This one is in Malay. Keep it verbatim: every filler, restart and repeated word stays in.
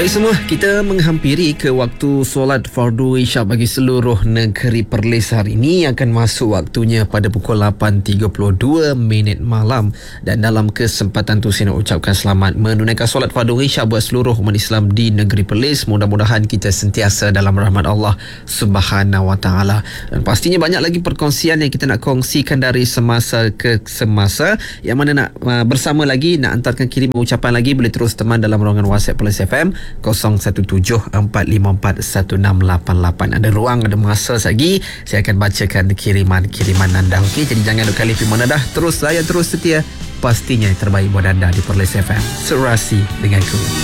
Baik semua, kita menghampiri ke waktu solat fardu isyak bagi seluruh negeri Perlis hari ini. Akan masuk waktunya pada pukul lapan tiga puluh dua minit malam. Dan dalam kesempatan tu saya nak ucapkan selamat menunaikan solat fardu isyak buat seluruh umat Islam di negeri Perlis. Mudah-mudahan kita sentiasa dalam rahmat Allah Subhanahu Wa Taala. Dan pastinya banyak lagi perkongsian yang kita nak kongsikan dari semasa ke semasa. Yang mana nak uh, bersama lagi, nak hantarkan kiriman ucapan lagi, boleh terus teman dalam ruangan WhatsApp Perlis F M kosong satu tujuh empat lima empat satu enam lapan lapan. Ada ruang, ada masa lagi, saya akan bacakan kiriman-kiriman anda. Okey, jadi jangan duk kali mana dah. Terus layan, terus setia. Pastinya yang terbaik buat anda di Perlis F M. Serasi denganku.